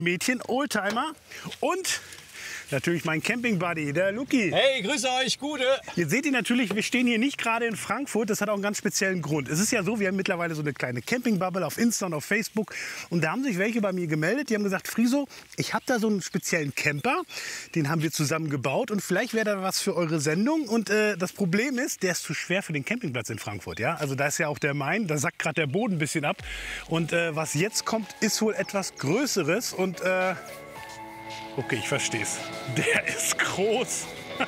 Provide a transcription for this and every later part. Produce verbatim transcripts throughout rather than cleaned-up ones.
Mädchen, Oldtimer und natürlich mein Camping-Buddy, der Luki. Hey, grüße euch, Gute. Jetzt seht ihr natürlich, wir stehen hier nicht gerade in Frankfurt. Das hat auch einen ganz speziellen Grund. Es ist ja so, wir haben mittlerweile so eine kleine Camping-Bubble auf Insta und auf Facebook. Und da haben sich welche bei mir gemeldet, die haben gesagt, Friso, ich habe da so einen speziellen Camper. Den haben wir zusammen gebaut und vielleicht wäre da was für eure Sendung. Und äh, das Problem ist, der ist zu schwer für den Campingplatz in Frankfurt. Ja? Also da ist ja auch der Main, da sackt gerade der Boden ein bisschen ab. Und äh, was jetzt kommt, ist wohl etwas Größeres. Und äh, okay, ich verstehe es. Der ist groß.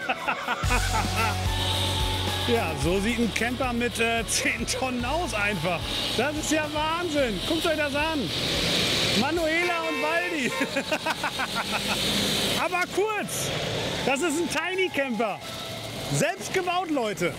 Ja, so sieht ein Camper mit äh, zehn Tonnen aus einfach. Das ist ja Wahnsinn. Guckt euch das an. Manuela und Waldi. Aber kurz, das ist ein Tiny Camper. Selbst gebaut, Leute.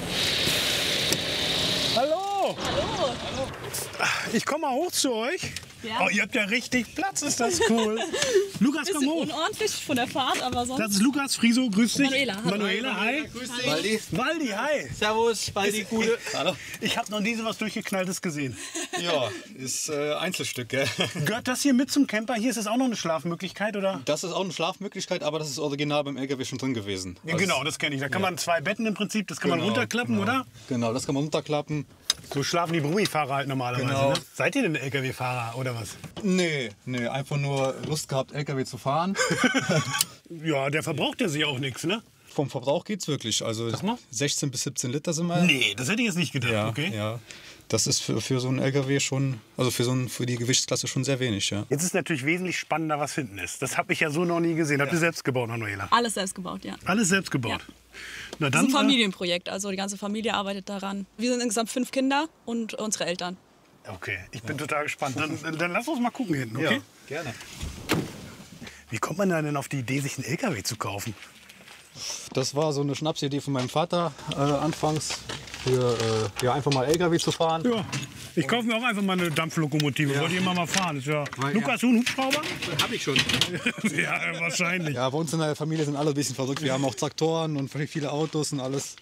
Hallo. Hallo. Ich komme mal hoch zu euch. Ja. Oh, ihr habt ja richtig Platz, ist das cool. Lukas, komm Bisschen hoch. unordentlich von der Fahrt, aber sonst... Das ist Lukas, Friso, grüß dich. Manuela, hallo. Manuela, hi. Grüß dich. Waldi. Waldi, hi. Servus, Waldi, Gute. Hallo. Ich habe noch nie so was Durchgeknalltes gesehen. Ja, ist äh, Einzelstück, gell? Gehört das hier mit zum Camper? Hier ist das auch noch eine Schlafmöglichkeit, oder? Das ist auch eine Schlafmöglichkeit, aber das ist original beim L K W schon drin gewesen. Ja, genau, das kenne ich. Da kann man zwei Betten im Prinzip, das kann man Genau, runterklappen, genau. oder? Genau, das kann man runterklappen. So schlafen die Brummi-Fahrer halt normalerweise. Genau. Ne? Seid ihr denn L K W-Fahrer oder was? Nee, nee, einfach nur Lust gehabt, L K W zu fahren. Ja, der verbraucht ja sich auch nichts, ne? Vom Verbrauch geht's wirklich. Also mal. sechzehn bis siebzehn Liter sind wir. Nee, das hätte ich jetzt nicht gedacht, Ja, okay? ja. Das ist für, für so einen L K W schon, also für, so ein, für die Gewichtsklasse schon sehr wenig, ja. Jetzt ist natürlich wesentlich spannender, was hinten ist. Das habe ich ja so noch nie gesehen. Habt ihr selbst gebaut, Manuela? Alles selbst gebaut, ja. Alles selbst gebaut? Ja. Na Das ist dann, ein Familienprojekt, also die ganze Familie arbeitet daran. Wir sind insgesamt fünf Kinder und unsere Eltern. äh, okay, ich bin total gespannt. Dann, dann lass uns mal gucken hinten, okay? gerne. Wie kommt man denn auf die Idee, sich einen L K W zu kaufen? Das war so eine Schnapsidee von meinem Vater äh, anfangs, für äh, ja, einfach mal L K W zu fahren. Ja, ich kaufe mir auch einfach mal eine Dampflokomotive. Ja. Wollt ihr immer mal fahren? Ist ja Weil, Lukas, du einen Hubschrauber? Hab ich schon. Ja, wahrscheinlich. Ja, bei uns in der Familie sind alle ein bisschen verrückt. Wir haben auch Traktoren und viele Autos und alles.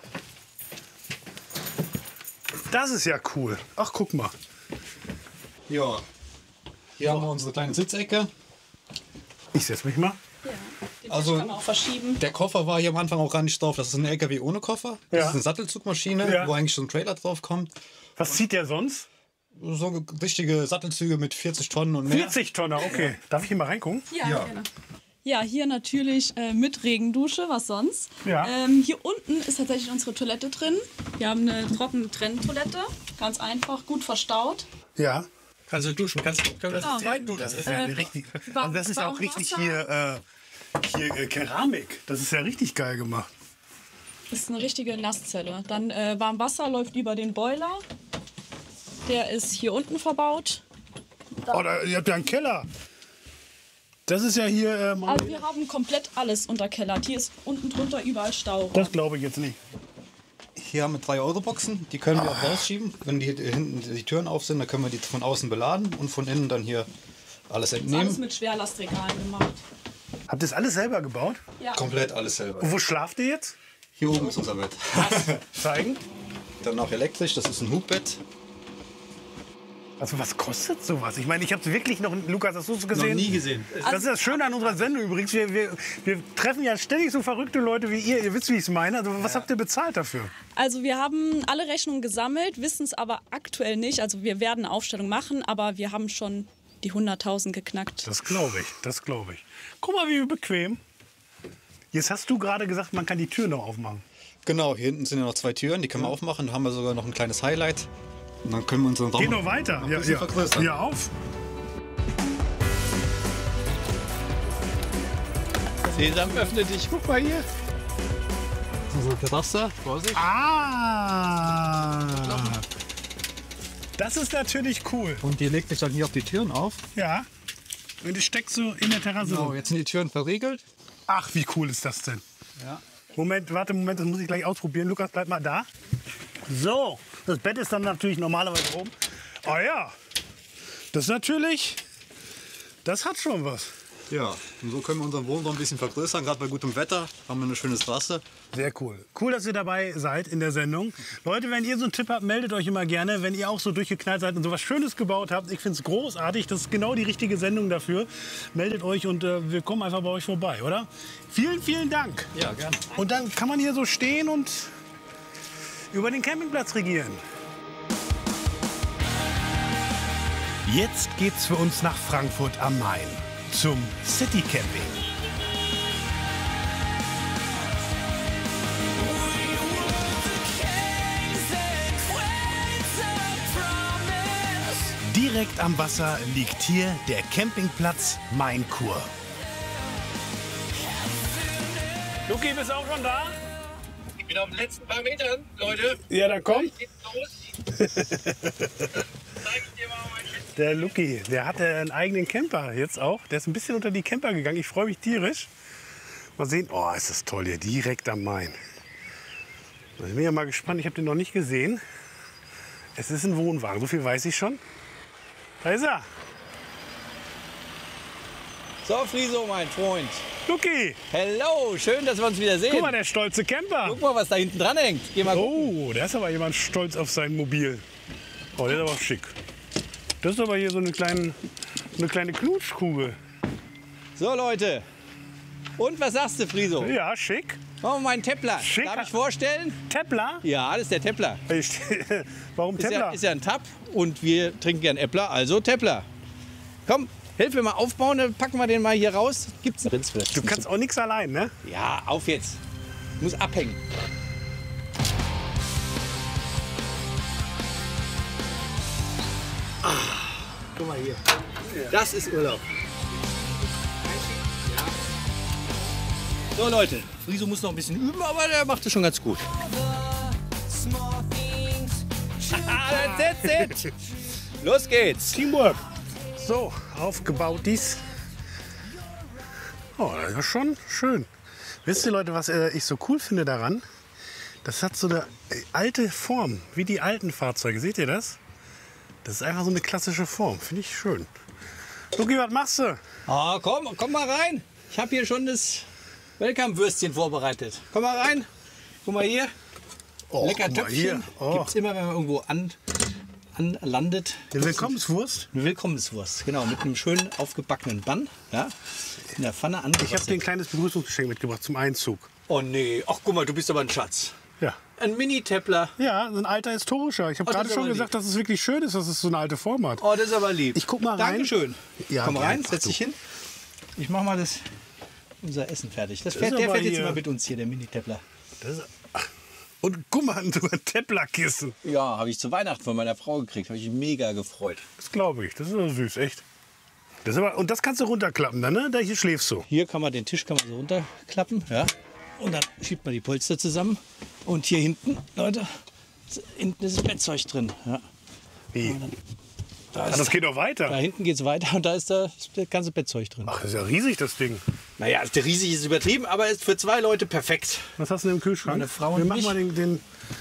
Das ist ja cool. Ach, guck mal. Ja. Hier haben wir unsere kleine Sitzecke. Ich setz mich mal. Ja, den Also- kann man auch verschieben. Der Koffer war hier am Anfang auch gar nicht drauf. Das ist ein L K W ohne Koffer. Das Ja. ist eine Sattelzugmaschine, Ja. wo eigentlich so ein Trailer drauf kommt. Was zieht der sonst? So richtige Sattelzüge mit vierzig Tonnen und mehr. vierzig Tonner, okay. Darf ich hier mal reingucken? Ja, gerne. Ja, hier natürlich äh, mit Regendusche, was sonst. Ja. Ähm, hier unten ist tatsächlich unsere Toilette drin. Wir haben eine trockene Trenntoilette, ganz einfach, gut verstaut. Ja. Kannst du duschen? Kannst du das Genau. zweiten duschen? Das ist ja Äh, richtig. war- Und das ist ja war auch auch richtig Wasser. hier, äh, hier äh, Keramik. Das ist ja richtig geil gemacht. Das ist eine richtige Nasszelle. Dann äh, warm Wasser läuft über den Boiler. Der ist hier unten verbaut. Oh, da, ihr habt ja einen Keller. Das ist ja hier. Äh, Mann, Also wir haben komplett alles unterkellert. Hier ist unten drunter überall Stau. das glaube ich jetzt nicht. Hier haben wir drei Euro Boxen. Die können wir auch rausschieben. Wenn die hier hinten die Türen auf sind, dann können wir die von außen beladen und von innen dann hier alles Das ist entnehmen. alles mit Schwerlastregalen gemacht. Habt ihr das alles selber gebaut? Ja. Komplett alles selber. Und wo schlaft ihr jetzt? Hier oben ist unser Bett. Zeigen. Dann auch elektrisch, das ist ein Hubbett. Also was kostet sowas? Ich meine, ich habe es wirklich noch, Lukas, hast du es gesehen? Noch nie gesehen. Das ist das Schöne an unserer Sendung übrigens. Wir, wir, wir treffen ja ständig so verrückte Leute wie ihr. Ihr wisst, wie ich es meine. Also, was habt ihr bezahlt dafür? Also wir haben alle Rechnungen gesammelt, wissen es aber aktuell nicht. Also wir werden eine Aufstellung machen, aber wir haben schon die hunderttausend geknackt. Das glaube ich, das glaube ich. Guck mal, wie bequem. Jetzt hast du gerade gesagt, man kann die Tür noch aufmachen. Genau, hier hinten sind ja noch zwei Türen, die können wir aufmachen. Da haben wir sogar noch ein kleines Highlight. Und dann können wir unseren Raum Geht noch weiter. noch ein Ja, bisschen ja. vergrößern. ja, auf. Sesam, öffne dich. Guck mal hier. Unsere Terrasse. Vorsicht. Ah. Das ist natürlich cool. Und die legt sich dann hier auf die Türen auf. Ja. Und die steckst du in der Terrasse. So, jetzt sind die Türen verriegelt. Ach, wie cool ist das denn? Ja. Moment, warte, Moment, das muss ich gleich ausprobieren. Lukas, bleib mal da. So, das Bett ist dann natürlich normalerweise oben. Ah ja, das ist natürlich, das hat schon was. Ja, und so können wir unseren Wohnraum ein bisschen vergrößern. Gerade bei gutem Wetter haben wir eine schöne Terrasse. Sehr cool. Cool, dass ihr dabei seid in der Sendung. Leute, wenn ihr so einen Tipp habt, meldet euch immer gerne. Wenn ihr auch so durchgeknallt seid und so was Schönes gebaut habt, ich finde es großartig. Das ist genau die richtige Sendung dafür. Meldet euch und äh, wir kommen einfach bei euch vorbei, oder? Vielen, vielen Dank. Ja, gerne. Und dann kann man hier so stehen und über den Campingplatz regieren. Jetzt geht's für uns nach Frankfurt am Main zum City Camping. Direkt am Wasser liegt hier der Campingplatz Mainkur. Luki, bist du auch schon da? Ich bin auf den letzten paar Metern, Leute. Ja, dann komm. Geht's los. Zeig ich dir mal mein Schiff. Der Luki, der hatte einen eigenen Camper jetzt auch. Der ist ein bisschen unter die Camper gegangen. Ich freue mich tierisch. Mal sehen. Oh, ist das toll hier. Direkt am Main. Ich bin ja mal gespannt. Ich habe den noch nicht gesehen. Es ist ein Wohnwagen. So viel weiß ich schon. Da ist er. So, Friso, mein Freund. Luki. Hello, schön, dass wir uns wieder sehen. Guck mal, der stolze Camper. Guck mal, was da hinten dran hängt. Geh mal gucken. Oh, da ist aber jemand stolz auf sein Mobil. Oh, der ist aber schick. Das ist aber hier so eine kleine, eine kleine Knutschkugel. So, Leute. Und was sagst du, Friso? Ja, schick. Machen wir mal einen Teppler. Schick. Darf ich vorstellen? Teppler? Ja, das ist der Teppler. Warum Ist ja, Teppler? ist ja ein Tab und wir trinken gern Äppler, also Teppler. Komm, hilf mir mal aufbauen, dann packen wir den mal hier raus. Gibt's einen Rindswirt? Du kannst auch nichts allein, ne? Ja, auf jetzt. Muss abhängen. Ah, guck mal hier. Das ist Urlaub. So Leute, Friso muss noch ein bisschen üben, aber der macht es schon ganz gut. That's it. Los geht's. Teamwork. So, aufgebaut dies. Oh, das ist schon schön. Wisst ihr, Leute, was äh, ich so cool finde daran? Das hat so eine äh, alte Form, wie die alten Fahrzeuge. Seht ihr das? Das ist einfach so eine klassische Form. Finde ich schön. Luki, was machst du? Ah, komm, komm mal rein. Ich habe hier schon das Welcome-Würstchen vorbereitet. Komm mal rein. Guck mal hier. Oh, Lecker guck mal Töpfchen. hier. Oh. Gibt's immer, wenn man irgendwo an, anlandet. Eine Willkommenswurst. Eine Willkommenswurst, genau, mit einem schönen aufgebackenen Bann. Ja, in der Pfanne Ich habe dir ein angeröstet. kleines Begrüßungsgeschenk mitgebracht zum Einzug. Oh nee, ach guck mal, du bist aber ein Schatz. Ja. Ein Mini-Teppler. Ja, so ein alter historischer. Ich habe Ach, das gerade ist schon aber gesagt, dass es wirklich schön ist, dass es so eine alte Form hat. Oh, das ist aber lieb. Ich guck mal rein. Dankeschön. Ja, Komm gern. rein, Ach, setz du. dich hin. Ich mach mal das, unser Essen fertig. Das Das fährt, ist der aber fährt jetzt hier- immer mit uns hier, der Mini-Teppler. Das ist, ach. Und guck mal, so ein Tepplerkissen. Ja, habe ich zu Weihnachten von meiner Frau gekriegt. Habe ich mich mega gefreut. Das glaube ich. Das ist aber süß, echt. Das ist aber, und das kannst du runterklappen dann, ne? Da hier schläfst du. Hier kann man den Tisch kann man so runterklappen, ja. Und dann schiebt man die Polster zusammen. Und hier hinten, Leute, hinten ist das Bettzeug drin. Ja. Wie? Da, Ah, ist, das geht doch da weiter. hinten geht es weiter und da ist das, das ganze Bettzeug drin. Ach, das ist ja riesig, das Ding. Naja, der riesig ist übertrieben, aber ist für zwei Leute perfekt. Was hast du denn im Kühlschrank? Meine Frau und Wir machen ich. mal den, den...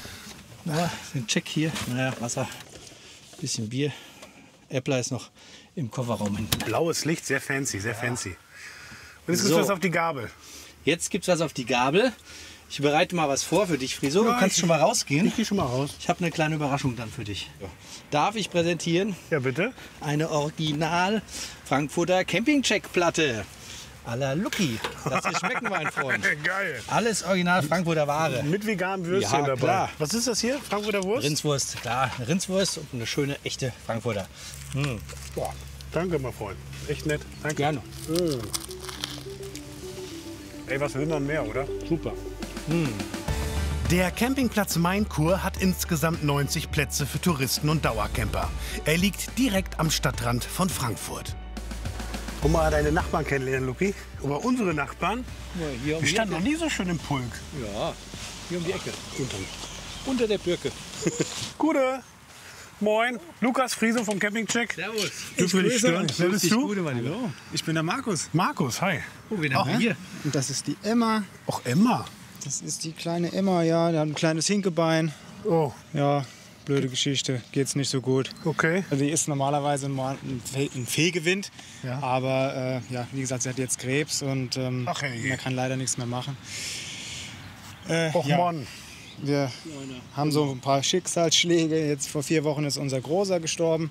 Na, den Check hier. Naja, Wasser, bisschen Bier. Äppler ist noch im Kofferraum hinten. Blaues Licht, sehr fancy, sehr fancy. Und jetzt gibt's So. was auf die Gabel. Jetzt gibt's was auf die Gabel. Ich bereite mal was vor für dich, Friso. Ja, du kannst ich- schon mal rausgehen. Ich geh schon mal raus. Ich habe eine kleine Überraschung dann für dich. Darf ich präsentieren? Ja, bitte. Eine Original Frankfurter Campingcheck-Platte. À la Lucky. Lass dir schmecken, mein Freund. Geil. Alles Original Frankfurter Ware. Mit veganem Würstchen Ja, dabei. klar. Was ist das hier? Frankfurter Wurst? Rindswurst, klar. Eine Rindswurst und eine schöne, echte Frankfurter. Boah. Danke, mein Freund. Echt nett. Danke. Gerne. Ey, was will man mehr, oder? Super. Der Campingplatz Mainkur hat insgesamt neunzig Plätze für Touristen und Dauercamper. Er liegt direkt am Stadtrand von Frankfurt. Guck mal deine Nachbarn kennenlernen, Luki. Aber unsere Nachbarn, Hier um die die standen Ecke. noch nie so schön im Pulk. Ja, hier um die Ecke. Unter der Birke. Gute. Moin. Lukas Friso vom Campingcheck. Servus. Dürfen wir dich stören? Wer bist du? Gute, mein Lieber. Ich bin der Markus. Markus, hi. Oh, wen haben wir hier? Und das ist die Emma. Och, Emma. Das ist die kleine Emma, ja. Die hat ein kleines Hinkebein. Oh, Ja, blöde Geschichte, geht's nicht so gut. Okay. Also die ist normalerweise mal ein Fe- ein Fehlgewind, Ja. aber äh, ja, wie gesagt, sie hat jetzt Krebs und ähm, Ach, hey. man kann leider nichts mehr machen. Äh, Och ja, Mann. wir haben so ein paar Schicksalsschläge. Jetzt vor vier Wochen ist unser Großer gestorben.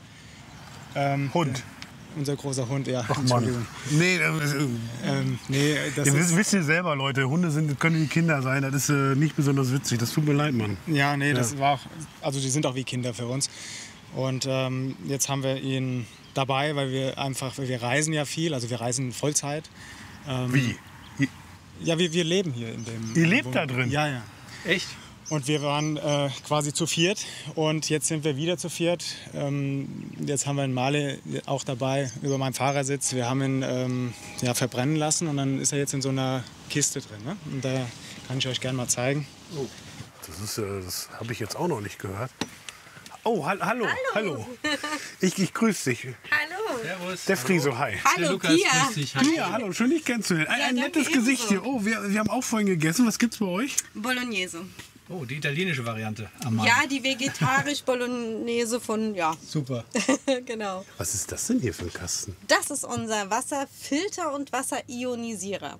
Ähm, Hund. Unser großer Hund, ja. Mann. Entschuldigung. Nee, das, äh, Ähm, nee, das ihr wisst, ist, wisst ihr selber, Leute, Hunde sind, können wie Kinder sein. Das ist äh, nicht besonders witzig. Das tut mir leid, Mann. ja, nee, das war auch, also die sind auch wie Kinder für uns. Und ähm, jetzt haben wir ihn dabei, weil wir einfach, weil wir reisen ja viel, also wir reisen Vollzeit. Ähm, Wie? Ja, wir, wir leben hier in dem. Ihr lebt Wohn- da drin? Ja, ja. Echt? Und wir waren äh, quasi zu viert und jetzt sind wir wieder zu viert. Ähm, jetzt haben wir einen Male auch dabei über meinem Fahrersitz. Wir haben ihn ähm, ja, verbrennen lassen und dann ist er jetzt in so einer Kiste drin. Ne? Und da kann ich euch gerne mal zeigen. Das, ist, äh, das habe ich jetzt auch noch nicht gehört. Oh, ha hallo, hallo. Ich, ich grüße dich. Hallo. Servus. Der Friso, hi. Hallo, Pia. dich. Ja, hallo, schön dich kennenzulernen. Ein, ein Ja, danke nettes Gesicht ebenso. hier. Oh, wir, wir haben auch vorhin gegessen. Was gibt's bei euch? Bolognese. Oh, die italienische Variante. Am Ja, die vegetarisch Bolognese von, ja, Super. genau. Was ist das denn hier für ein Kasten? Das ist unser Wasserfilter und Wasserionisierer.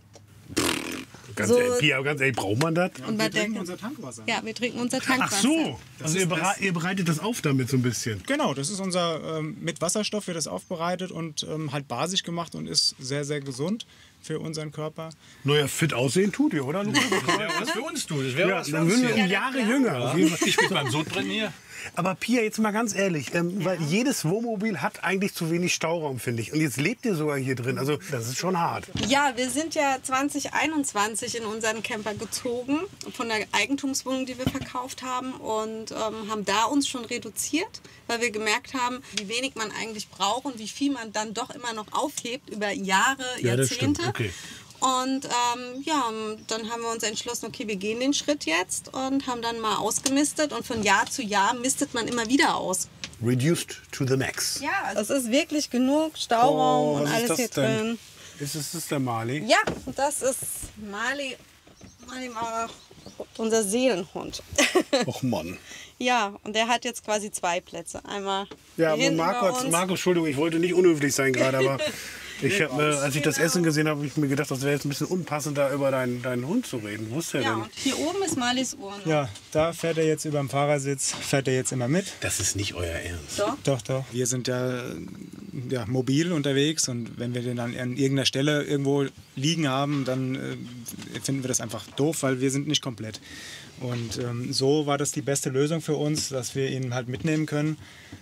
Ganz So- ehrlich, Pia, ganz ehrlich, braucht man das? Und Wir man trinken denkt, unser Tankwasser. ja, wir trinken unser Ach Tankwasser. so, also ist ihr, bere das- ihr bereitet das auf damit so ein bisschen. Genau, das ist unser, ähm, mit Wasserstoff wird das aufbereitet und ähm, halt basisch gemacht und ist sehr, sehr gesund für unseren Körper. Naja, fit aussehen tut ihr, oder? Lukas? Das wäre was für uns, du. Das wäre Ja, was für dann uns würden wir hier. um Jahre jünger. Auf jeden Fall. Ich bin beim Sodbrennen hier. Aber Pia, jetzt mal ganz ehrlich, ähm, weil jedes Wohnmobil hat eigentlich zu wenig Stauraum, finde ich. Und jetzt lebt ihr sogar hier drin. Also das ist schon hart. Ja, wir sind ja zwanzig einundzwanzig in unseren Camper gezogen, von der Eigentumswohnung, die wir verkauft haben und ähm, haben da uns schon reduziert, weil wir gemerkt haben, wie wenig man eigentlich braucht und wie viel man dann doch immer noch aufhebt über Jahre, Ja, das stimmt. Jahrzehnte. Okay. Und ähm, ja, dann haben wir uns entschlossen, okay, wir gehen den Schritt jetzt und haben dann mal ausgemistet und von Jahr zu Jahr mistet man immer wieder aus. Reduced to the max. Ja, es ist wirklich genug Stauraum Oh, was und ist alles das hier denn? drin. Ist das, das der Mali? Ja, das ist Mali, Mali war unser Seelenhund. Och Mann. Ja, und der hat jetzt quasi zwei Plätze. Einmal Ja, hier aber hinten bei Markus, uns. Markus, Entschuldigung, ich wollte nicht unhöflich sein gerade, aber ich hab, äh, als ich das Essen gesehen habe, habe ich mir gedacht, das wäre jetzt ein bisschen unpassend, da über deinen, deinen Hund zu reden. Wo ist der Ja, denn? und hier oben ist Malis Uhr. Ja, da fährt er jetzt über dem Fahrersitz, fährt er jetzt immer mit. Das ist nicht euer Ernst. So. Doch, doch. Wir sind ja, äh, ja mobil unterwegs und wenn wir den dann an irgendeiner Stelle irgendwo liegen haben, dann äh, finden wir das einfach doof, weil wir sind nicht komplett. Und ähm, so war das die beste Lösung für uns, dass wir ihn halt mitnehmen können.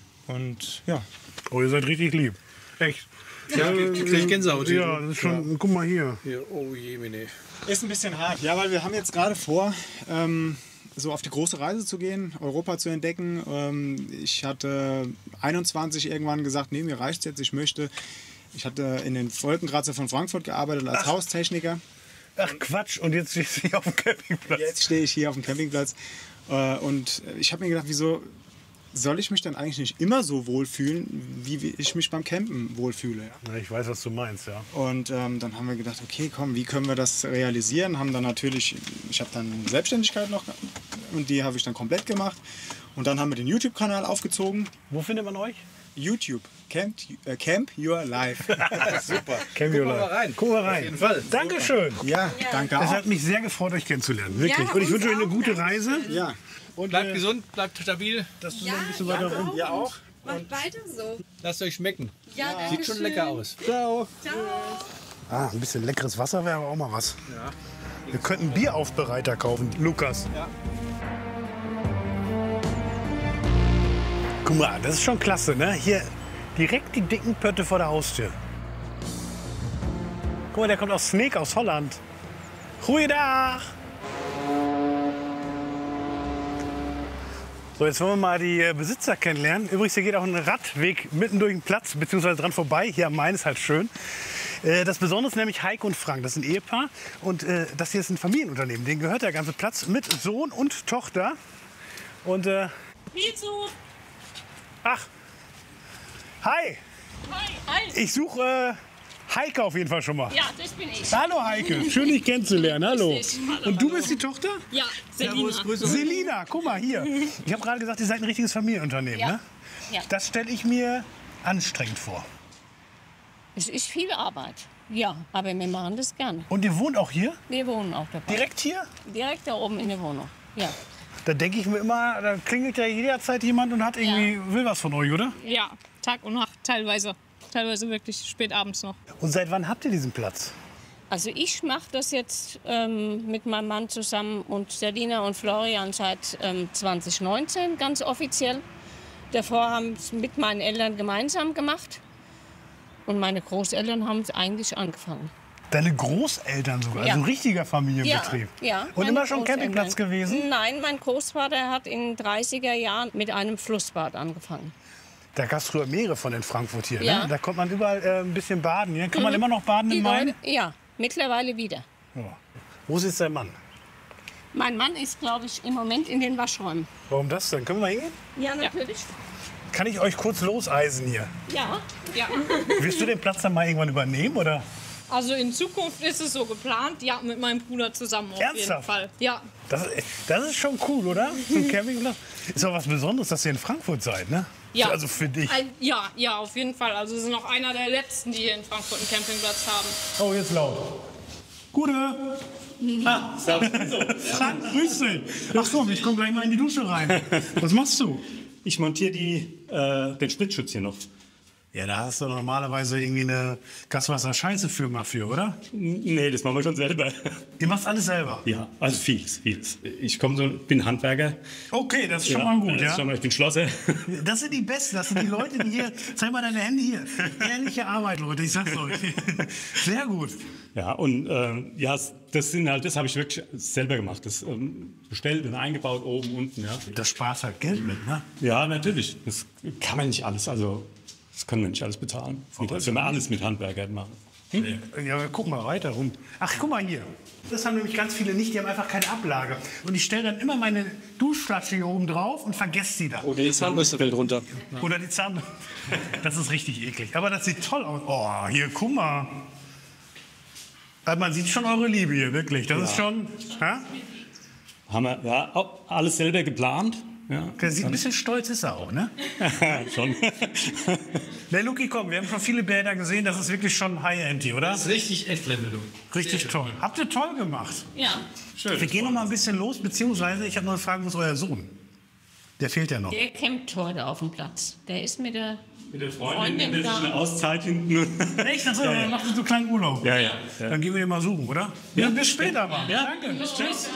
Und ja, Oh, ihr seid richtig lieb. Echt. Ja, ich krieg Gänsehaut. hier. Ja, das ist schon, guck mal hier. Hier, oh je, meine. ist ein bisschen hart. Ja, weil wir haben jetzt gerade vor, ähm, so auf die große Reise zu gehen, Europa zu entdecken. Ähm, ich hatte einundzwanzig irgendwann gesagt, nee, mir reicht's jetzt, ich möchte. Ich hatte in den Wolkenkratzer von Frankfurt gearbeitet als Haustechniker. Ach Quatsch, und jetzt steht sie auf dem Campingplatz. Jetzt stehe ich hier auf dem Campingplatz äh, und ich habe mir gedacht, wieso soll ich mich dann eigentlich nicht immer so wohlfühlen, wie wie ich mich beim Campen wohlfühle? Ja? Na, ich weiß, was du meinst, ja. Und ähm, dann haben wir gedacht, okay, komm, wie können wir das realisieren? Haben dann natürlich, ich habe dann Selbstständigkeit noch und die habe ich dann komplett gemacht. Und dann haben wir den YouTube-Kanal aufgezogen. Wo findet man euch? YouTube, Camp, äh, Camp Your Life. Super. Camp Gucken wir mal rein. Gucken wir rein. Auf jeden Fall. Dankeschön. Ja, danke Es auch. hat mich sehr gefreut, euch kennenzulernen. Wirklich. Ja, und ich uns wünsche euch eine auch. gute Reise. Ja, Und, Bleibt äh, gesund, bleibt stabil. dass du Ja, noch ein bisschen ja, weiter rum. ihr auch. Macht weiter so. Lasst euch schmecken. Ja, danke Sieht schon schön. lecker aus. Ciao. Ciao. Ah, ein bisschen leckeres Wasser wäre aber auch mal was. Wir könnten Bieraufbereiter kaufen, Lukas. Ja. Guck mal, das ist schon klasse, ne? Hier direkt die dicken Pötte vor der Haustür. Guck mal, der kommt aus Sneek, aus Holland. Goeiedag! So, jetzt wollen wir mal die äh, Besitzer kennenlernen. Übrigens, hier geht auch ein Radweg mitten durch den Platz, beziehungsweise dran vorbei. Hier am Main ist halt schön. Äh, Das Besondere ist nämlich Heike und Frank. Das sind ein Ehepaar. Und äh, das hier ist ein Familienunternehmen. Denen gehört der ganze Platz mit Sohn und Tochter. Und, äh, ach, hi! Hi, hi. Ich suche Heike auf jeden Fall schon mal. Ja, das bin ich. Hallo Heike, schön dich kennenzulernen. Hallo. Grüß dich. Hallo, Und du hallo. bist die Tochter? Ja, Selina. Selina, guck mal hier. Ich habe gerade gesagt, ihr seid ein richtiges Familienunternehmen. Ja. Ne? Ja. Das stelle ich mir anstrengend vor. Es ist viel Arbeit. Ja, aber wir machen das gern. Und ihr wohnt auch hier? Wir wohnen auch dabei. Direkt hier? Direkt da oben in der Wohnung. Ja. Da denke ich mir immer, da klingelt ja jederzeit jemand und hat irgendwie, will was von euch, oder? Ja, Tag und Nacht teilweise. Teilweise wirklich spät abends noch. Und seit wann habt ihr diesen Platz? Also ich mache das jetzt ähm, mit meinem Mann zusammen und Selina und Florian seit ähm, zwanzig neunzehn ganz offiziell. Davor haben es mit meinen Eltern gemeinsam gemacht. Und meine Großeltern haben es eigentlich angefangen. Deine Großeltern sogar, Ja. also ein richtiger Familienbetrieb. Ja, ja. Und meine immer schon Großeltern. Campingplatz gewesen? Nein, mein Großvater hat in den dreißiger Jahren mit einem Flussbad angefangen. Da gab es früher Meere von in Frankfurt hier. Ja. Ne? Da konnte man überall äh, ein bisschen baden. Hier kann man immer noch baden Die im Main. Leute, ja, mittlerweile wieder. Ja. Wo sitzt der Mann? Mein Mann ist, glaube ich, im Moment in den Waschräumen. Warum das denn? Können wir hingehen? Ja, natürlich. Kann ich euch kurz loseisen hier? Ja, ja. Willst du den Platz dann mal irgendwann übernehmen? Oder? Also in Zukunft ist es so geplant, ja, mit meinem Bruder zusammen auf jeden Ernsthaft? Fall. Ja, Das, das ist schon cool, oder? So ein Campingplatz. Ist auch was Besonderes, dass ihr in Frankfurt seid, ne? ja. Also für dich. Ein, ja, ja, auf jeden Fall. Also wir sind noch einer der letzten, die hier in Frankfurt einen Campingplatz haben. Oh, jetzt laut. Gute. Ah, Frank, grüß dich. Ach so, ich komme gleich mal in die Dusche rein. Was machst du? Ich montiere die, äh, den Spritzschutz hier noch. Ja, da hast du normalerweise irgendwie eine Gaswasser-Scheiße-Firma für, oder? Nee, das machen wir schon selber. Ihr macht alles selber? Ja, also vieles, vieles. Ich komme so, bin Handwerker. Okay, das ist schon Ja, mal gut, das ja? ist schon mal, ich bin Schlosser. Das sind die Besten, das sind die Leute, die hier... Zeig mal deine Hände hier. Ehrliche Arbeit, Leute, ich sag's euch. Sehr gut. Ja, und äh, ja, das sind halt, das habe ich wirklich selber gemacht. Das ähm, bestellt und eingebaut, oben, unten, ja. Das spart halt Geld mit, ne? Ja, natürlich. Das kann man nicht alles, also das können wir nicht alles bezahlen. Das wenn wir alles mit Handwerkern machen. Hm? Ja, guck mal weiter rum. Ach, guck mal hier. Das haben nämlich ganz viele nicht, die haben einfach keine Ablage. Und ich stelle dann immer meine Duschflasche hier oben drauf und vergesse sie da. Oder die Zahnbürste fällt runter. Oder die Zahn. Das ist richtig eklig. Aber das sieht toll aus. Oh, hier, guck mal. Also man sieht schon eure Liebe hier, wirklich. Das ist schon... Ja? Haben wir ja, auch alles selber geplant. Ja, Der sieht ein bisschen stolz ist er auch, ne? schon. Der Luki, komm, wir haben schon viele Bilder gesehen. Das ist wirklich schon High-End hier, oder? Das ist richtig Echtblende, du. Richtig toll. Habt ihr toll gemacht. Ja. Wir gehen noch mal ein bisschen los, beziehungsweise ich habe noch eine Frage, wo ist euer Sohn? Der fehlt ja noch. Der campt heute auf dem Platz. Der ist mit der Mit der Freundin Freundin, das ist da. eine Auszeit hinten. Echt? Achso, dann macht ihr so einen kleinen Urlaub. Ja, ja. ja. Dann gehen wir den mal suchen, oder? Ja, bis später mal. Ja. Danke. Tschüss.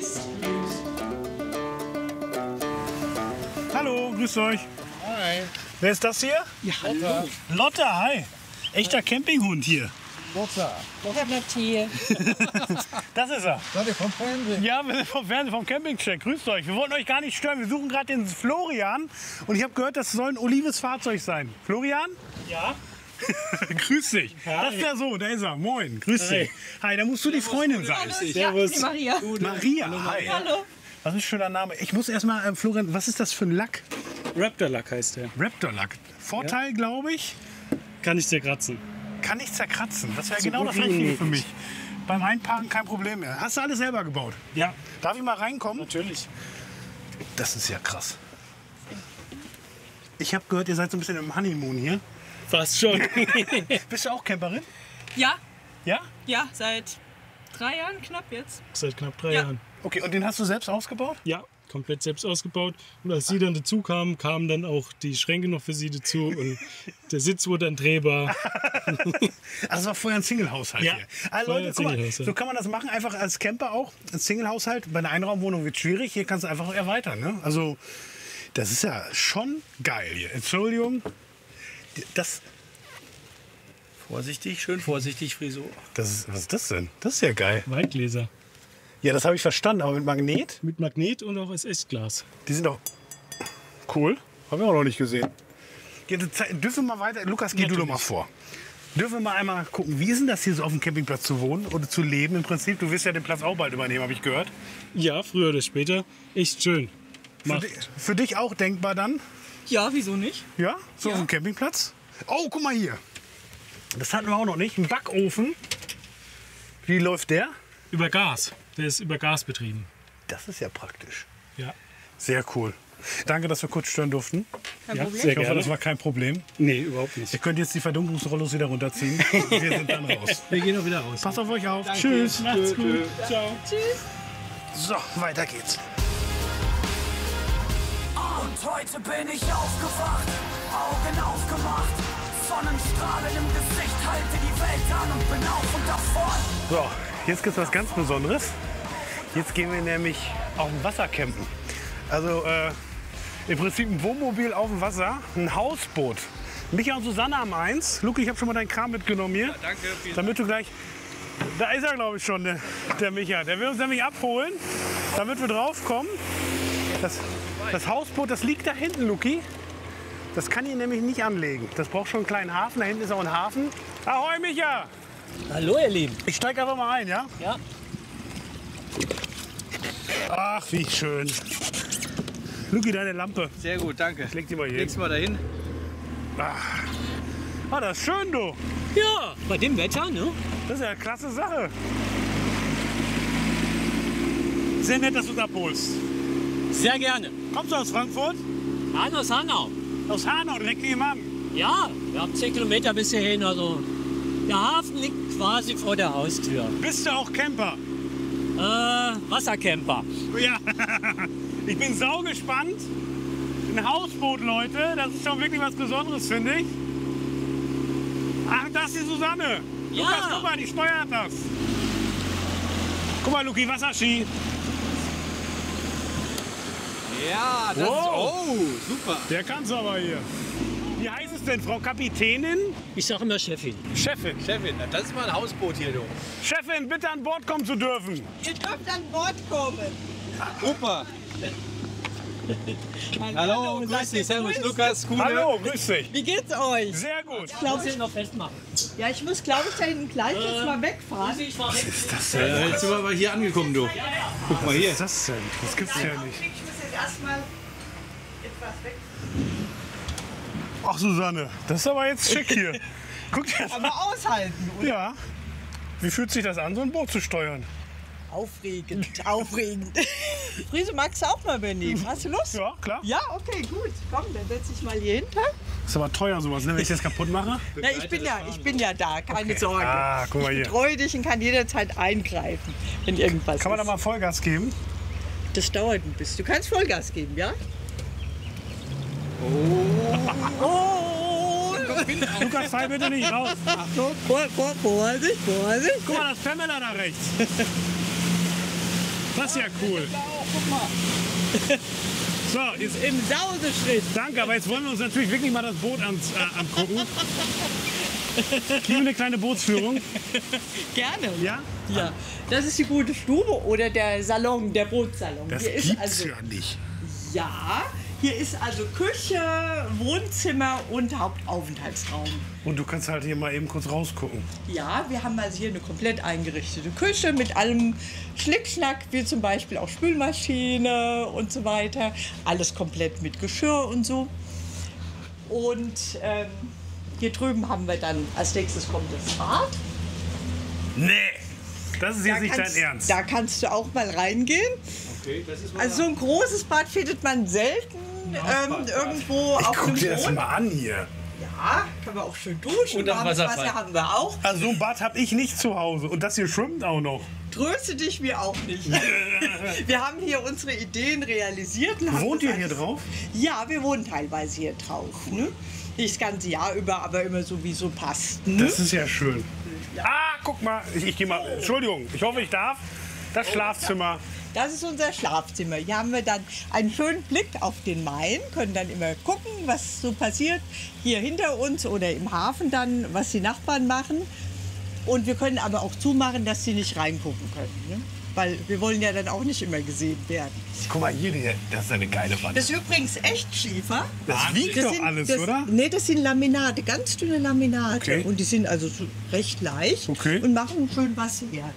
Hallo, grüßt euch. Hi. Wer ist das hier? Ja, hallo. Lotte, hi. Echter Campinghund hier. Tier. Das ist er. Seid ihr vom Fernsehen? Ja, wir sind vom Fernsehen, vom Campingcheck. Grüßt euch. Wir wollten euch gar nicht stören. Wir suchen gerade den Florian. Und ich habe gehört, das soll ein Olives Fahrzeug sein. Florian? Ja. Grüß dich. Das ist der Sohn, da ist er. Moin, grüß dich. Hi, da musst du die Freundin sein. Servus. Maria. Maria, hi. Hallo. Was ist ein schöner Name. Ich muss erstmal, äh, Florian, was ist das für ein Lack? Raptor-Lack heißt der. Raptor-Lack. Vorteil, glaube ich, Kann ich dir kratzen. kann nicht zerkratzen. Das wäre So genau gut das wie Richtige unmöglich. für mich. Beim Einparken kein Problem mehr. Hast du alles selber gebaut? Ja, Darf ich mal reinkommen? natürlich. Das ist ja krass. Ich habe gehört, ihr seid so ein bisschen im Honeymoon hier. Fast schon. Bist du auch Camperin? Ja, Ja? ja, seit drei Jahren knapp jetzt. Seit knapp drei Ja. Jahren. Okay, und den hast du selbst ausgebaut? Ja, komplett selbst ausgebaut. Und als sie dann dazu kamen, kamen dann auch die Schränke noch für sie dazu. Und der Sitz wurde dann drehbar. Also das war vorher ein Single-Haushalt Ja, hier. Also vorher Leute, ein guck mal, Single-Haus, ja. so kann man das machen, einfach als Camper auch. Ein Single-Haushalt, bei einer Einraumwohnung wird schwierig, hier kannst du einfach erweitern. Ne? Also das ist ja schon geil hier. Entschuldigung, das, Vorsichtig, schön vorsichtig, Friso. das ist, was ist das denn? Das ist ja geil. Weingläser. Ja, das habe ich verstanden, aber mit Magnet, Mit Magnet und auch als Echtglas. die sind doch cool. Haben wir auch noch nicht gesehen. Ja, das zei- dürfen wir mal weiter, Lukas, geh du doch mal vor. Dürfen wir mal einmal gucken, wie ist denn das hier so auf dem Campingplatz zu wohnen oder zu leben im Prinzip? Du wirst ja den Platz auch bald übernehmen, habe ich gehört. Ja, früher oder später. Echt schön. Für, Macht. di für dich auch denkbar dann? Ja, wieso nicht? Ja? So auf dem Campingplatz? Oh, guck mal hier. Das hatten wir auch noch nicht. Ein Backofen. Wie läuft der? Über Gas. Der ist über Gas betrieben. Das ist ja praktisch. Ja. Sehr cool. Danke, dass wir kurz stören durften. Ja, Ich sehr hoffe, gerne. das war kein Problem. Nee, überhaupt nicht. Ihr könnt jetzt die Verdunklungsrollos wieder runterziehen. Wir sind dann raus. Wir gehen auch wieder raus. Passt auf euch auf. Danke. Tschüss. Macht's gut. Ciao. Tschüss. So, weiter geht's. Und heute bin ich aufgewacht, Augen aufgemacht, Sonnenstrahlen im Gesicht, halte die Welt an und bin auf und davon. So, jetzt gibt's was ganz Besonderes. Jetzt gehen wir nämlich auf dem Wasser campen. Also äh, im Prinzip ein Wohnmobil auf dem Wasser, ein Hausboot. Micha und Susanne haben eins. Luki, ich habe schon mal deinen Kram mitgenommen hier. Ja, danke. Damit du gleich... Da ist er, glaube ich, schon, der, der Micha. Der will uns nämlich abholen, damit wir drauf kommen. Das, das Hausboot, das liegt da hinten, Luki. Das kann hier nämlich nicht anlegen. Das braucht schon einen kleinen Hafen. Da hinten ist auch ein Hafen. Ahoi, Micha! Hallo, ihr Lieben. Ich steige einfach mal ein, ja? Ja. Ach, wie schön. Luki, deine Lampe. Sehr gut, danke. Leg die mal hier. Leg's mal dahin. Ach. Ah, das ist schön, du. Ja, bei dem Wetter, ne? Das ist ja eine klasse Sache. Sehr nett, dass du es abholst. Sehr gerne. Kommst du aus Frankfurt? Nein, aus Hanau. Aus Hanau, direkt nebenan? Ja, wir haben zehn Kilometer bis hierhin. Also der Hafen liegt quasi vor der Haustür. Bist du auch Camper? Äh, Wassercamper. Ja. Ich bin saugespannt. Ein Hausboot, Leute. Das ist schon wirklich was Besonderes, finde ich. Ach, das ist die Susanne. Ja. Lukas, guck mal, die steuert das. Guck mal, Luki, Wasserski. Ja, das Wow. ist... Oh, super. Der kann's aber hier. Wie heißt es denn, Frau Kapitänin? Ich sage immer Chefin. Chefin. Chefin, das ist mal ein Hausboot hier, du. Chefin, bitte an Bord kommen zu dürfen. Ihr dürft an Bord kommen. Super. Hallo, grüß dich, servus, Lukas, Kuhle. Hallo, grüß dich. Wie geht's euch? Sehr gut. Ich muss ihn noch festmachen. Ja, ich muss, glaube ich, da hinten gleich jetzt mal wegfahren. Ich fahr weg. Was ist das Ja, denn? jetzt sind wir aber hier angekommen, du. Guck mal hier. Was ist das denn? Das gibt's ja nicht. Ich muss jetzt erstmal etwas weg. Ach, Susanne, das ist aber jetzt schick hier. Guck dir das an. Aber aushalten, oder? Ja. Wie fühlt sich das an, so ein Boot zu steuern? Aufregend, aufregend. Friese, magst du auch mal übernehmen? Hast du Lust? Ja, klar. Ja, okay, gut. Komm, dann setz ich mal hier hinter. Ist aber teuer sowas, ne? Wenn ich das kaputt mache. Na, ich bin ja, ich bin ja da, keine Okay. Sorge. Ah, guck mal hier. Ich betreue dich und kann jederzeit eingreifen, wenn irgendwas Kann man da ist. mal Vollgas geben? Das dauert ein bisschen. Du kannst Vollgas geben, ja? Oh! Lukas, fall bitte nicht raus. Achtung, vor, vor, Vorsicht, Vorsicht. Guck mal, das Pamela da rechts. Das ist ja cool. Guck mal, So, jetzt, im Sauseschritt. danke, aber jetzt wollen wir uns natürlich wirklich mal das Boot ans, äh, angucken. Kriegen wir eine kleine Bootsführung? Gerne. Ja? Ja, das ist die gute Stube oder der Salon, der Bootssalon. Das Hier ist gibt's also, ja nicht. ja, hier ist also Küche, Wohnzimmer und Hauptaufenthaltsraum. Und du kannst halt hier mal eben kurz rausgucken. Ja, wir haben also hier eine komplett eingerichtete Küche mit allem Schnickschnack, wie zum Beispiel auch Spülmaschine und so weiter. Alles komplett mit Geschirr und so. Und ähm, hier drüben haben wir dann, als nächstes kommt das Bad. Nee, das ist jetzt Da nicht dein kannst- Ernst. Da kannst du auch mal reingehen. Okay, das ist mal Also so ein großes Bad findet man selten ähm, irgendwo Ich auf guck einem dir das Boot. mal an hier. Ja, können wir auch schön duschen. Und am Warmes Wasserfall. Wasser haben wir auch. Also so ein Bad habe ich nicht zu Hause. Und das hier schwimmt auch noch. Tröste dich, wir auch nicht. Wir haben hier unsere Ideen realisiert. und haben Wohnt das ihr hier alles- drauf? Ja, wir wohnen teilweise hier drauf. Ne? Nicht das ganze Jahr über, aber immer so, wie so passt. Ne? Das ist ja schön. Ah, guck mal. Ich, ich gehe mal. Entschuldigung, ich hoffe, ich darf. Das Schlafzimmer. Das ist unser Schlafzimmer. Hier haben wir dann einen schönen Blick auf den Main, können dann immer gucken, was so passiert hier hinter uns oder im Hafen dann, was die Nachbarn machen. Und wir können aber auch zumachen, dass sie nicht reingucken können. Ne? Weil wir wollen ja dann auch nicht immer gesehen werden. Guck mal hier, die- das ist eine geile Wand. Das ist übrigens Echtschiefer. Das wiegt Das doch sind- alles, das, oder? Nee, das sind Laminate, ganz dünne Laminate. Okay. Und die sind also so recht leicht Okay. und machen schön was her.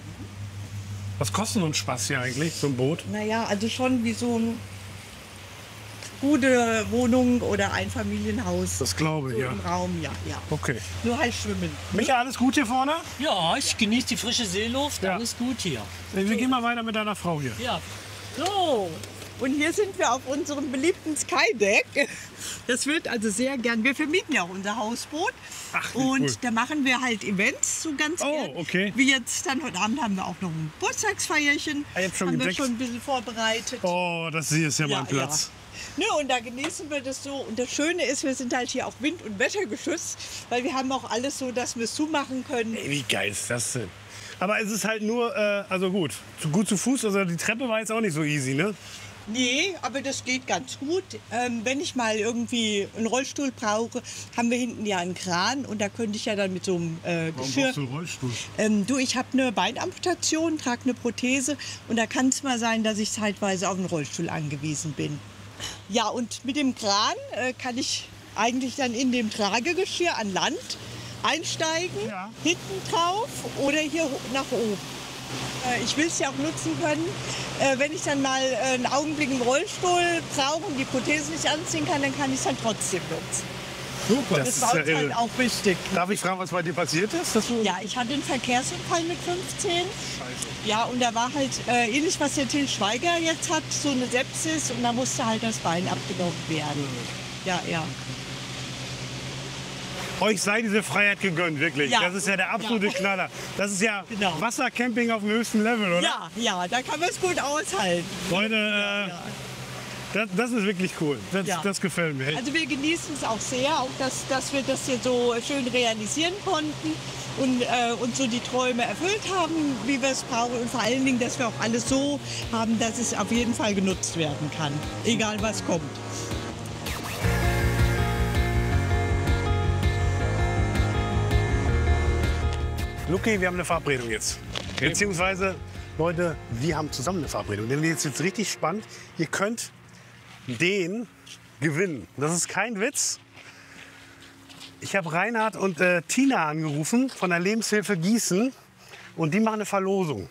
Was kostet so ein Spaß hier eigentlich, so ein Boot? Naja, also schon wie so ein gute Wohnung oder Einfamilienhaus. Das glaube ich, so ja. Im Raum, ja, ja. Okay. Nur halt schwimmen. Micha, alles gut hier vorne? Ja, ich genieße die frische Seeluft, Ja. alles gut hier. Wir gehen mal weiter mit deiner Frau hier. Ja. So, und hier sind wir auf unserem beliebten Skydeck. Das wird also sehr gern, wir vermieten ja auch unser Hausboot. Ach, wie und cool. da machen wir halt Events so ganz Oh, gern. okay. Wie jetzt dann heute Abend haben wir auch noch ein Geburtstagsfeierchen. Ah, jetzt schon haben wir gedeckt? schon ein bisschen vorbereitet. Oh, das hier ist ja, Ja, mein Platz. Ne, und da genießen wir das so. Und das Schöne ist, wir sind halt hier auch wind- und wettergeschützt, weil wir haben auch alles so, dass wir es zumachen können. Ey, wie geil ist das denn? Aber es ist halt nur, äh, also gut, zu gut zu Fuß, also die Treppe war jetzt auch nicht so easy, ne? Nee, aber das geht ganz gut. Ähm, wenn ich mal irgendwie einen Rollstuhl brauche, haben wir hinten ja einen Kran und da könnte ich ja dann mit so einem äh, Warum Geschirr... brauchst du einen Rollstuhl? Ähm, du, ich habe eine Beinamputation, trage eine Prothese und da kann es mal sein, dass ich zeitweise auf einen Rollstuhl angewiesen bin. Ja, und mit dem Kran äh, kann ich eigentlich dann in dem Tragegeschirr an Land einsteigen, hinten drauf oder hier ho- nach oben. Äh, ich will es ja auch nutzen können, äh, wenn ich dann mal äh, einen Augenblick im Rollstuhl brauche und die Prothese nicht anziehen kann, dann kann ich es dann trotzdem nutzen. Super, Das, das, war ist ja uns halt irre. auch wichtig. Darf ich fragen, was bei dir passiert ist? Dass du Ja, ich hatte einen Verkehrsunfall mit fünfzehn. Ja, und da war halt äh, ähnlich, was der Til Schweiger jetzt hat, so eine Sepsis und da musste halt das Bein abgenommen werden. Ja, ja. Euch sei diese Freiheit gegönnt, wirklich. Ja. Das ist ja der absolute Ja. Knaller. Das ist ja Genau. Wassercamping auf dem höchsten Level, oder? Ja, ja, da kann man es gut aushalten. Leute, äh, Das, das ist wirklich cool. Das, Ja. das gefällt mir. Also wir genießen es auch sehr, auch dass, dass wir das hier so schön realisieren konnten und äh, uns so die Träume erfüllt haben, wie wir es brauchen. Und vor allen Dingen, dass wir auch alles so haben, dass es auf jeden Fall genutzt werden kann, egal was kommt. Luki, wir haben eine Verabredung jetzt. Beziehungsweise, Leute, wir haben zusammen eine Verabredung. Denn jetzt ist richtig spannend. Ihr könnt den gewinnen. Das ist kein Witz. Ich habe Reinhard und äh, Tina angerufen von der Lebenshilfe Gießen. Und die machen eine Verlosung.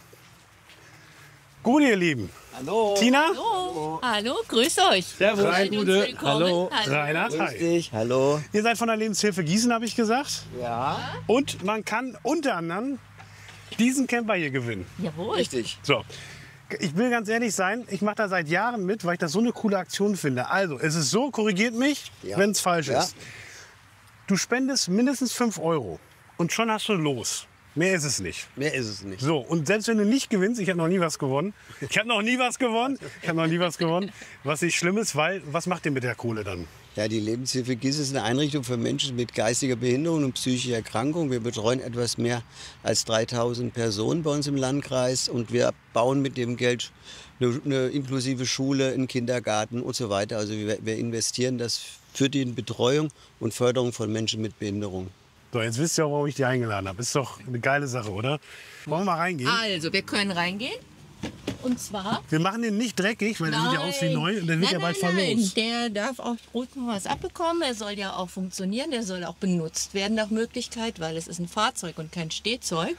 Gut, ihr Lieben. Hallo. Tina? Hallo. Hallo, grüß euch. Servus. Seid uns Gute. willkommen. Hallo. Reinhard, Grüß hi. dich. Hallo. Ihr seid von der Lebenshilfe Gießen, habe ich gesagt. Ja. Und man kann unter anderem diesen Camper hier gewinnen. Jawohl. Richtig. So. Ich will ganz ehrlich sein, ich mache da seit Jahren mit, weil ich das so eine coole Aktion finde. Also, es ist so, korrigiert mich, Ja. wenn es falsch Ja. ist. Du spendest mindestens fünf Euro und schon hast du los. Mehr ist es nicht. Mehr ist es nicht. So, und selbst wenn du nicht gewinnst, ich habe noch nie was gewonnen. Ich habe noch nie was gewonnen. Ich habe noch nie was gewonnen. Was nicht schlimm ist, weil, was macht ihr mit der Kohle dann? Ja, die Lebenshilfe Gießen ist eine Einrichtung für Menschen mit geistiger Behinderung und psychischer Erkrankung. Wir betreuen etwas mehr als dreitausend Personen bei uns im Landkreis und wir bauen mit dem Geld eine, eine inklusive Schule, einen Kindergarten und so weiter. Also wir, wir investieren das für die Betreuung und Förderung von Menschen mit Behinderung. So, jetzt wisst ihr auch, warum ich die eingeladen habe. Ist doch eine geile Sache, oder? Wollen wir mal reingehen? Also, wir können reingehen. Und zwar. Wir machen den nicht dreckig, weil der sieht ja aus wie neu und der wird nein, ja bald nein, verlost. Nein, der darf auch ruhig noch was abbekommen. Er soll ja auch funktionieren. Der soll auch benutzt werden nach Möglichkeit, weil es ist ein Fahrzeug und kein Stehzeug.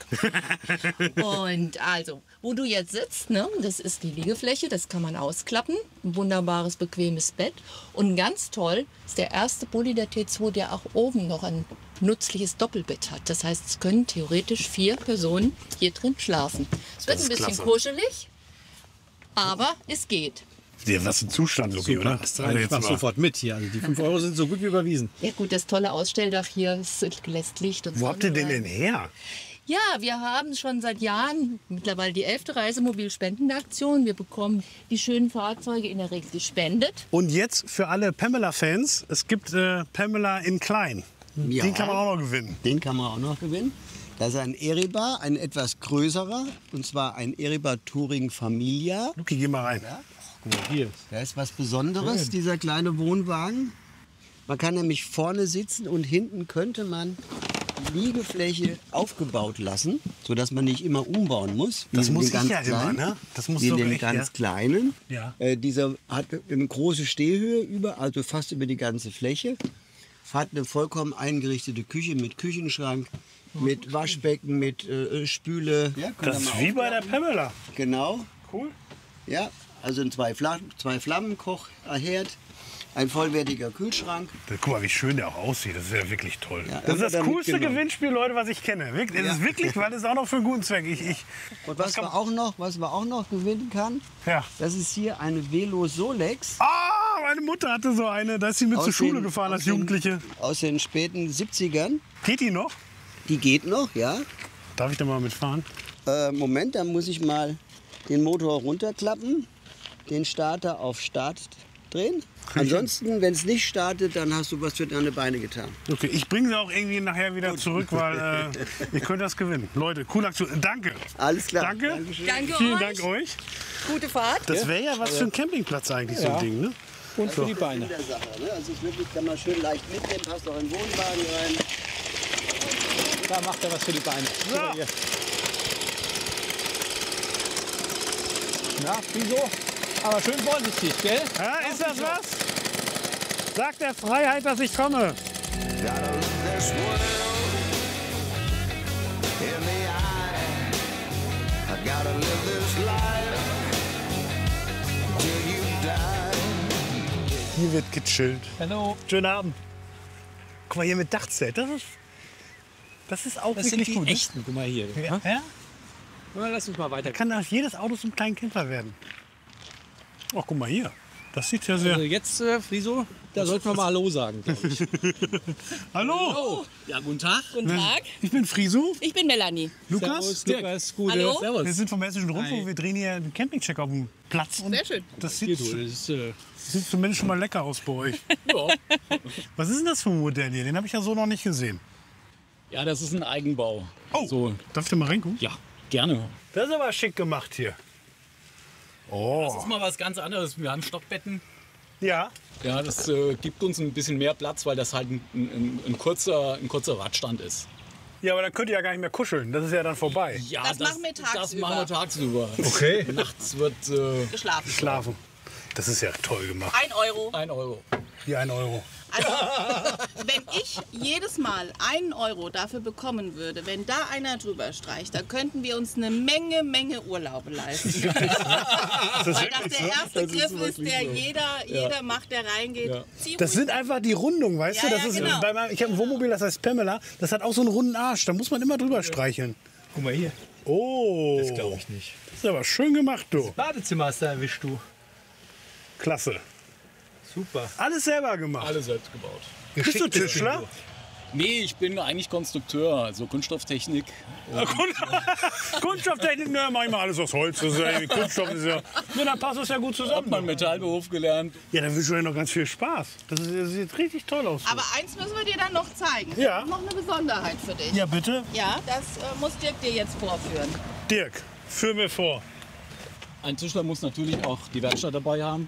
Und also, wo du jetzt sitzt, ne, das ist die Liegefläche, das kann man ausklappen. Ein wunderbares, bequemes Bett. Und ganz toll ist der erste Bulli der T zwei, der auch oben noch ein nützliches Doppelbett hat. Das heißt, es können theoretisch vier Personen hier drin schlafen. Es wird Das ein ist bisschen klasse. kuschelig, aber es geht. Ja, was ein Zustand, Luki, Super. oder? Also ich mach sofort mit hier. Also die fünf Euro sind so gut wie überwiesen. Ja gut, das tolle Ausstelldach hier, es lässt Licht und Wo habt ihr den Sonne denn rein. her? Ja, wir haben schon seit Jahren mittlerweile die elfte Reisemobil-Spendenaktion. Wir bekommen die schönen Fahrzeuge in der Regel gespendet. Und jetzt für alle Pamela-Fans, es gibt äh, Pamela in klein. Ja. Den kann man auch noch gewinnen. Den kann man auch noch gewinnen. Das ist ein Eribar, ein etwas größerer, und zwar ein Eribar Touring Familia. Luki, geh mal rein. Ja. Guck mal, hier. Da ist was Besonderes, Schön. dieser kleine Wohnwagen. Man kann nämlich vorne sitzen und hinten könnte man die Liegefläche aufgebaut lassen, sodass man nicht immer umbauen muss. wie Das in muss den ich ganz ja immer, kleinen. ne? Das muss Wie in doch den echt, ganz ja. kleinen. Ja. Äh, dieser hat eine große Stehhöhe über, also fast über die ganze Fläche. Hat eine vollkommen eingerichtete Küche mit Küchenschrank, mit Waschbecken, mit äh, Spüle. Ja, könnt ihr Das mal ist wie bei der Pamela. Genau. Cool. Ja, also ein zwei, Fla zwei Flammenkochherd. ein vollwertiger Kühlschrank. Guck mal, wie schön der auch aussieht. Das ist ja wirklich toll. Ja, das ist das haben wir coolste mitgenommen. Gewinnspiel, Leute, was ich kenne. Wirklich, das Ja. ist wirklich, weil das ist auch noch für einen guten Zweck. Ich, ich, Und was man auch noch, was man auch noch gewinnen kann, ja. das ist hier eine Velo Solex. Ah, meine Mutter hatte so eine. Da ist sie mit Aus zur Schule den- gefahren als aus den- Jugendliche. Aus den späten siebzigern. Geht die noch? Die geht noch, ja. Darf ich da mal mitfahren? Äh, Moment, dann muss ich mal den Motor runterklappen, den Starter auf Start drehen. Ansonsten, wenn es nicht startet, dann hast du was für deine Beine getan. Okay, ich bringe sie auch irgendwie nachher wieder zurück, weil äh, ihr könnt das gewinnen. Leute, coole Aktion. Danke. Alles klar. Danke. Dankeschön. Danke Vielen euch. Dank euch. Gute Fahrt. Das wäre ja was für ein Campingplatz eigentlich, so Ja. ein Ding, ne? Und für die Beine. In der Sache, ne? Also es ist wirklich, kann man schön leicht mitnehmen, passt auch in den Wohnwagen rein. Da macht er was für die Beine. So. Hier. Na, wieso? Aber schön vorsichtig, gell? Ja, ist das was? Sagt der Freiheit, dass ich komme. Hier wird gechillt. Hallo. Schönen Abend. Guck mal hier mit Dachzelt. Das ist, das ist auch Das sind wirklich die gut. ne? echten. Guck mal hier. Ja? Ja? Na, lass uns mal weiter. Da kann auch jedes Auto zum kleinen Camper werden. Ach, guck mal hier. Das sieht ja sehr... Also jetzt, äh, Friso, da sollten wir mal Hallo sagen. glaub ich. Hallo. Hallo. Ja, guten Tag. Guten Tag. Ich bin Friso. Ich bin Melanie. Lukas. Servus, Lukas, gute. Hallo. Servus. Wir sind vom Hessischen Rundfunk. Hi. Wir drehen hier einen Campingcheck auf dem Platz. Und Sehr schön. das Hier, sieht, du, das ist, äh, sieht zumindest schon mal lecker aus bei euch. ja. Was ist denn das für ein Modell hier? Den habe ich ja so noch nicht gesehen. Ja, das ist ein Eigenbau. Oh, so. darf ich da mal reingucken? Ja, gerne. Das ist aber schick gemacht hier. Das Oh. ist mal was ganz anderes. Wir haben Stockbetten. Ja. Ja, das äh, gibt uns ein bisschen mehr Platz, weil das halt ein, ein, ein, kurzer, ein kurzer Radstand ist. Ja, aber dann könnt ihr ja gar nicht mehr kuscheln. Das ist ja dann vorbei. Ja, Das machen wir Das tagsüber. machen wir tagsüber. Okay. Nachts wird äh, Geschlafen. Schlafen. Das ist ja toll gemacht. Ein Euro. ein Euro. Hier ein Euro. Also, wenn ich jedes Mal einen Euro dafür bekommen würde, wenn da einer drüber streicht, da könnten wir uns eine Menge, Menge Urlaube leisten. Weil das der erste Griff ist, der jeder, jeder macht, der reingeht. Ja. Zieh Das ruhig. sind einfach die Rundungen, weißt Ja, du? Das ja, ist, genau. bei meinem, ich habe ein Wohnmobil, das heißt Pamela. Das hat auch so einen runden Arsch. Da muss man immer drüber streicheln. Guck mal hier. Oh. Das glaube ich nicht. Das ist aber schön gemacht, du. Badezimmer hast du erwischt, du. Klasse. Super. Alles selber gemacht. Alles selbst gebaut. Bist du Tischler? Nee, ich bin eigentlich Konstrukteur, also Kunststofftechnik. Ja, Kun- Kunststofftechnik, ne, mach ich mal alles aus Holz. Das ist ja, Kunststoff ist ja. Ja, dann passt das ja gut Hab zusammen. mal einen Metallberuf gelernt. Ja, dann wünschen wir dir noch ganz viel Spaß. Das, ist, das sieht richtig toll aus. Aber eins müssen wir dir dann noch zeigen. Ja. Noch eine Besonderheit für dich. Ja, bitte. Ja, das äh, muss Dirk dir jetzt vorführen. Dirk, führ mir vor. Ein Tischler muss natürlich auch die Werkstatt dabei haben.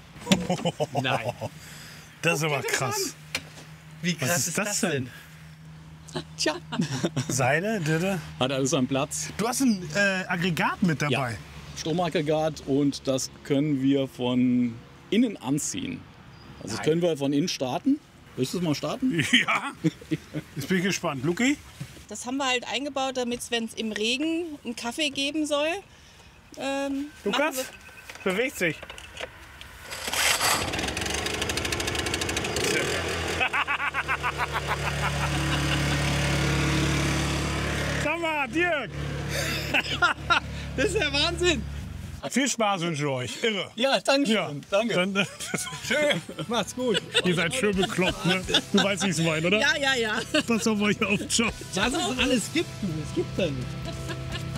Nein. Das ist aber krass. Wie krass Was ist, ist das, das denn? Tja. Seile, Ditte. Hat alles am Platz. Du hast ein äh, Aggregat mit dabei. Ja. Stromaggregat und das können wir von innen anziehen. Also das können wir von innen starten. Willst du es mal starten? Ja. Jetzt bin ich gespannt. Luki? Das haben wir halt eingebaut, damit es, wenn es im Regen einen Kaffee geben soll. Ähm, Lukas? machen Bewegt sich. Sag mal, Dirk. Das ist der Wahnsinn. Viel Spaß wünsche ich euch. Irre. Ja, danke schön. Ja, Danke. Dann, äh, Schön. Macht's gut. ihr seid schön bekloppt, ne? Du weißt, wie ich es meine, oder? wir- Ja, ja, ja. Pass auf euch auf. Ciao. Was es alles gibt, du. Es gibt da nicht.